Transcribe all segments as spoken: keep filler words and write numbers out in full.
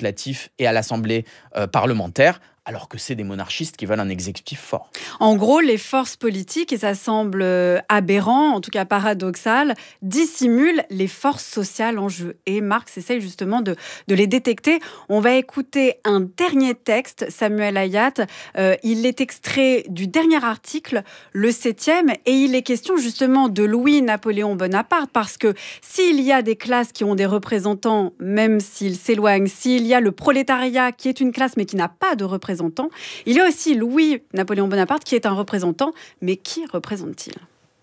législatif et à l'Assemblée euh, parlementaire, alors que c'est des monarchistes qui veulent un exécutif fort. En gros, les forces politiques, et ça semble aberrant, en tout cas paradoxal, dissimulent les forces sociales en jeu. Et Marx essaye justement de, de les détecter. On va écouter un dernier texte, Samuel Hayat. Euh, il est extrait du dernier article, le septième, et il est question justement de Louis-Napoléon Bonaparte, parce que s'il y a des classes qui ont des représentants, même s'ils s'éloignent, s'il y a le prolétariat qui est une classe mais qui n'a pas de représentants, il y a aussi Louis-Napoléon Bonaparte qui est un représentant, mais qui représente-t-il ?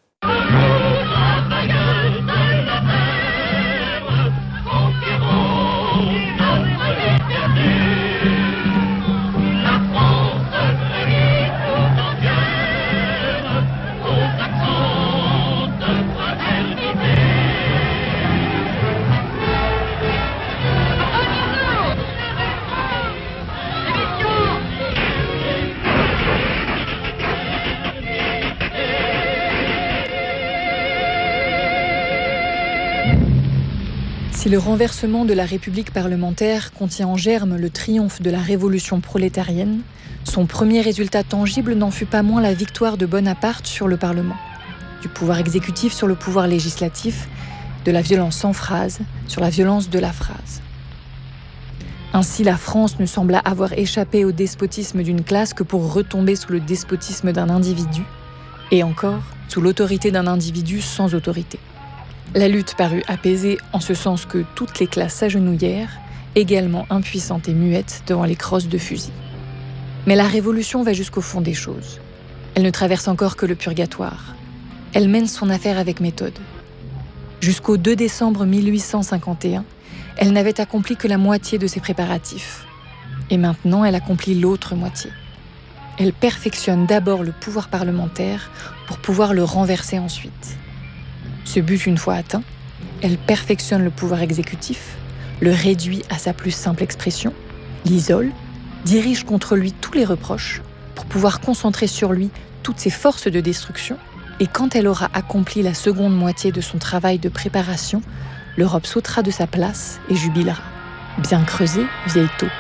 Si le renversement de la République parlementaire contient en germe le triomphe de la révolution prolétarienne, son premier résultat tangible n'en fut pas moins la victoire de Bonaparte sur le Parlement, du pouvoir exécutif sur le pouvoir législatif, de la violence sans phrase sur la violence de la phrase. Ainsi, la France ne sembla avoir échappé au despotisme d'une classe que pour retomber sous le despotisme d'un individu, et encore sous l'autorité d'un individu sans autorité. La lutte parut apaisée en ce sens que toutes les classes s'agenouillèrent, également impuissantes et muettes devant les crosses de fusil. Mais la Révolution va jusqu'au fond des choses. Elle ne traverse encore que le purgatoire. Elle mène son affaire avec méthode. Jusqu'au deux décembre mille huit cent cinquante et un, elle n'avait accompli que la moitié de ses préparatifs. Et maintenant, elle accomplit l'autre moitié. Elle perfectionne d'abord le pouvoir parlementaire pour pouvoir le renverser ensuite. Ce but une fois atteint, elle perfectionne le pouvoir exécutif, le réduit à sa plus simple expression, l'isole, dirige contre lui tous les reproches pour pouvoir concentrer sur lui toutes ses forces de destruction, et quand elle aura accompli la seconde moitié de son travail de préparation, l'Europe sautera de sa place et jubilera. Bien creusé, vieille taupe.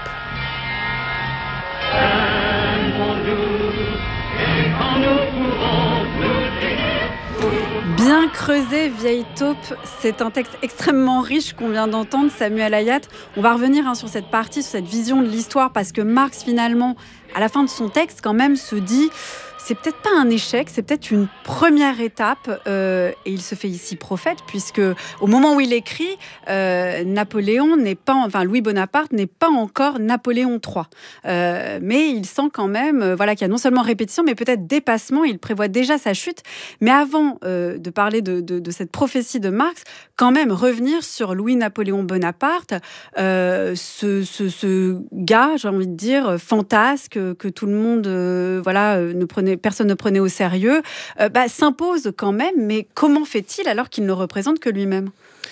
Bien creusé, vieille taupe, c'est un texte extrêmement riche qu'on vient d'entendre, Samuel Hayat. On va revenir hein, sur cette partie, sur cette vision de l'histoire, parce que Marx, finalement, à la fin de son texte, quand même, se dit... C'est peut-être pas un échec, c'est peut-être une première étape, euh, et il se fait ici prophète, puisque au moment où il écrit, euh, Napoléon n'est pas, enfin Louis Bonaparte n'est pas encore Napoléon trois, euh, mais il sent quand même, euh, voilà, qu'il y a non seulement répétition, mais peut-être dépassement. Il prévoit déjà sa chute. Mais avant euh, de parler de, de, de cette prophétie de Marx, quand même revenir sur Louis-Napoléon Bonaparte, euh, ce, ce, ce gars, j'ai envie de dire, fantasque, que tout le monde, euh, voilà, ne prenait personne ne prenait au sérieux, euh, bah, s'impose quand même, mais comment fait-il alors qu'il ne représente que lui-même ?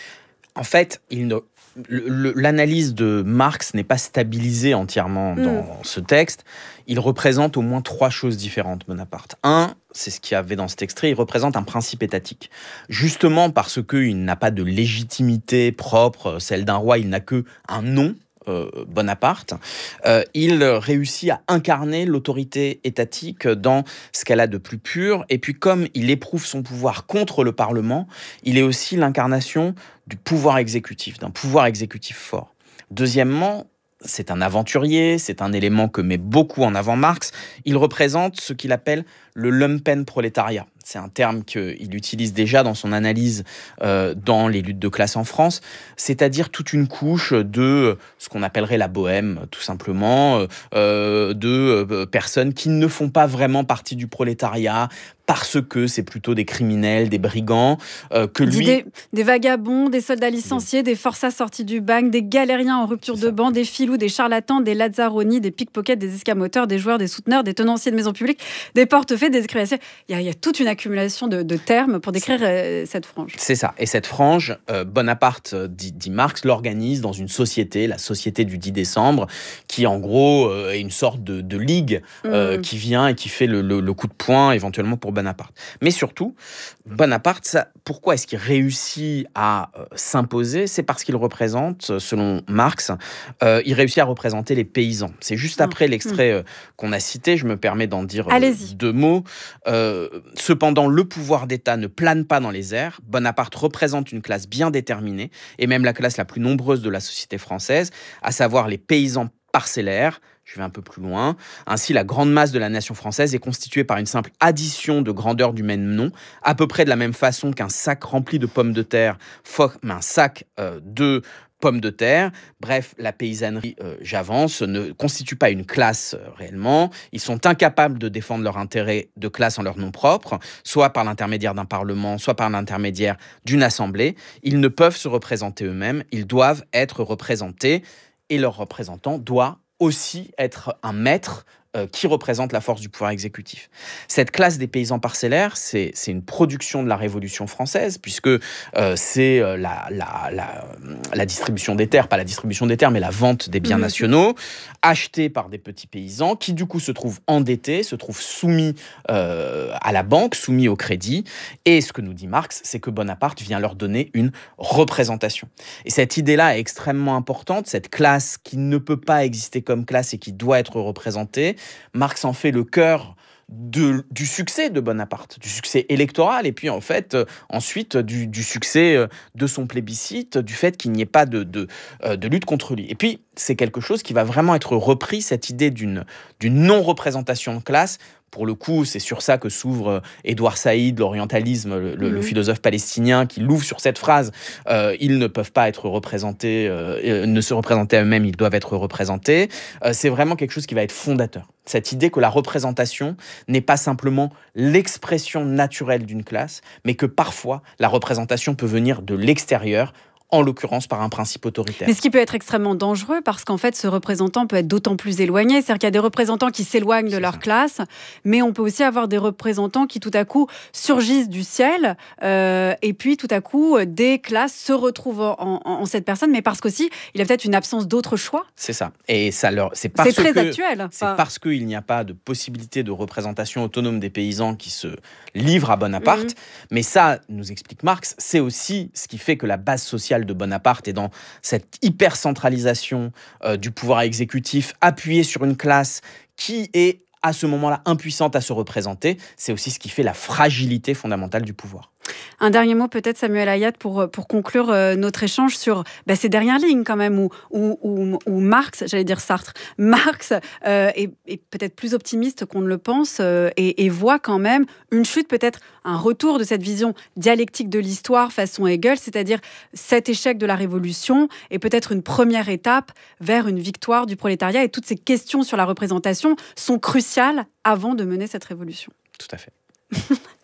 En fait, il ne... Le, l'analyse de Marx n'est pas stabilisée entièrement dans mmh. ce texte. Il représente au moins trois choses différentes, Bonaparte. Un, c'est ce qu'il y avait dans cet extrait, il représente un principe étatique. Justement parce qu'il n'a pas de légitimité propre, celle d'un roi, il n'a que un nom, Euh, Bonaparte, euh, il réussit à incarner l'autorité étatique dans ce qu'elle a de plus pur. Et puis, comme il éprouve son pouvoir contre le Parlement, il est aussi l'incarnation du pouvoir exécutif, d'un pouvoir exécutif fort. Deuxièmement, c'est un aventurier, c'est un élément que met beaucoup en avant Marx. Il représente ce qu'il appelle le lumpenprolétariat. C'est un terme qu'il utilise déjà dans son analyse euh, dans les luttes de classe en France, c'est-à-dire toute une couche de ce qu'on appellerait la bohème, tout simplement, euh, de euh, personnes qui ne font pas vraiment partie du prolétariat, parce que c'est plutôt des criminels, des brigands, euh, que lui... Des, des vagabonds, des soldats licenciés, des forçats sortis du bagne, des galériens en rupture de banc, des filous, des charlatans, des lazzaroni, des pickpockets, des escamoteurs, des joueurs, des souteneurs, des tenanciers de maisons publiques, des portefaix, des écrivains. Il y a, il y a toute une accumulation de, de termes pour décrire euh, cette frange. C'est ça. Et cette frange, euh, Bonaparte, dit, dit Marx, l'organise dans une société, la société du dix décembre, qui en gros euh, est une sorte de, de ligue euh, mmh. qui vient et qui fait le, le, le coup de poing éventuellement pour Bonaparte. Mais surtout, Bonaparte, ça, pourquoi est-ce qu'il réussit à euh, s'imposer ? C'est parce qu'il représente, selon Marx, euh, il réussit à représenter les paysans. C'est juste après mmh. l'extrait euh, qu'on a cité, je me permets d'en dire euh, deux mots. Euh, cependant, le pouvoir d'État ne plane pas dans les airs. Bonaparte représente une classe bien déterminée, et même la classe la plus nombreuse de la société française, à savoir les paysans parcellaires. Je vais un peu plus loin. Ainsi, la grande masse de la nation française est constituée par une simple addition de grandeurs du même nom, à peu près de la même façon qu'un sac rempli de pommes de terre forme un sac euh, de pommes de terre. Bref, la paysannerie, euh, j'avance, ne constitue pas une classe euh, réellement. Ils sont incapables de défendre leur intérêt de classe en leur nom propre, soit par l'intermédiaire d'un parlement, soit par l'intermédiaire d'une assemblée. Ils ne peuvent se représenter eux-mêmes, ils doivent être représentés, et leur représentant doit aussi être un maître euh, qui représente la force du pouvoir exécutif. Cette classe des paysans parcellaires, c'est, c'est une production de la Révolution française, puisque euh, c'est euh, la, la, la, la distribution des terres, pas la distribution des terres, mais la vente des biens mmh. nationaux, achetés par des petits paysans, qui du coup se trouvent endettés, se trouvent soumis euh, à la banque, soumis au crédit. Et ce que nous dit Marx, c'est que Bonaparte vient leur donner une représentation. Et cette idée-là est extrêmement importante, cette classe qui ne peut pas exister comme classe et qui doit être représentée. Marx en fait le cœur de, du succès de Bonaparte, du succès électoral, et puis en fait, euh, ensuite, du, du succès euh, de son plébiscite, du fait qu'il n'y ait pas de, de, euh, de lutte contre lui. Et puis, c'est quelque chose qui va vraiment être repris, cette idée d'une, d'une non-représentation de classe. Pour le coup, c'est sur ça que s'ouvre Édouard Saïd, l'orientalisme, le, mmh. le philosophe palestinien, qui l'ouvre sur cette phrase. Euh, ils ne peuvent pas être représentés, euh, ne se représenter à eux-mêmes, ils doivent être représentés. Euh, c'est vraiment quelque chose qui va être fondateur. Cette idée que la représentation n'est pas simplement l'expression naturelle d'une classe, mais que parfois, la représentation peut venir de l'extérieur, en l'occurrence par un principe autoritaire. Mais ce qui peut être extrêmement dangereux, parce qu'en fait, ce représentant peut être d'autant plus éloigné. C'est-à-dire qu'il y a des représentants qui s'éloignent de C'est leur ça. classe, mais on peut aussi avoir des représentants qui, tout à coup, surgissent du ciel, euh, et puis, tout à coup, des classes se retrouvent en, en, en cette personne, mais parce qu'aussi, il y a peut-être une absence d'autre choix. C'est ça. Et ça leur, c'est parce c'est très que, actuel. C'est enfin... parce qu'il n'y a pas de possibilité de représentation autonome des paysans qui se livrent à Bonaparte. Mmh. Mais ça, nous explique Marx, c'est aussi ce qui fait que la base sociale de Bonaparte est dans cette hyper-centralisation euh, du pouvoir exécutif appuyé sur une classe qui est à ce moment-là impuissante à se représenter. C'est aussi ce qui fait la fragilité fondamentale du pouvoir. Un dernier mot peut-être, Samuel Hayat, pour, pour conclure euh, notre échange sur bah, ces dernières lignes quand même, où, où, où, où Marx, j'allais dire Sartre, Marx euh, est, est peut-être plus optimiste qu'on ne le pense euh, et, et voit quand même une chute, peut-être un retour de cette vision dialectique de l'histoire façon Hegel, c'est-à-dire cet échec de la Révolution et peut-être une première étape vers une victoire du prolétariat. Et toutes ces questions sur la représentation sont cruciales avant de mener cette révolution. Tout à fait.